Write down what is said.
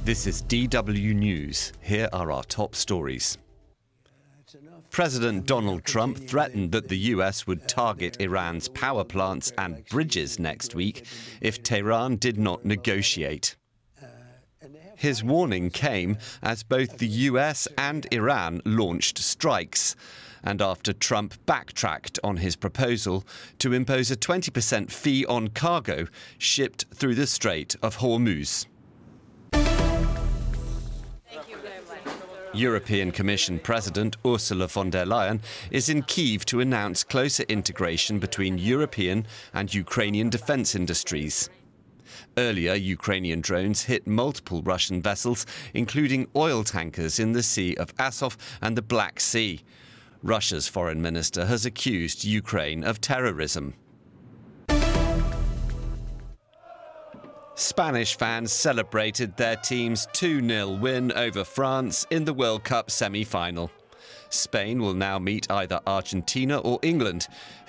This is DW News. Here are our top stories. President Donald Trump threatened that the US would target Iran's power plants and bridges next week if Tehran did not negotiate. His warning came as both the US and Iran launched strikes, and after Trump backtracked on his proposal to impose a 20% fee on cargo shipped through the Strait of Hormuz. European Commission President Ursula von der Leyen is in Kyiv to announce closer integration between European and Ukrainian defence industries. Earlier, Ukrainian drones hit multiple Russian vessels, including oil tankers in the Sea of Azov and the Black Sea. Russia's foreign minister has accused Ukraine of terrorism. Spanish fans celebrated their team's 2-0 win over France in the World Cup semi-final. Spain will now meet either Argentina or England,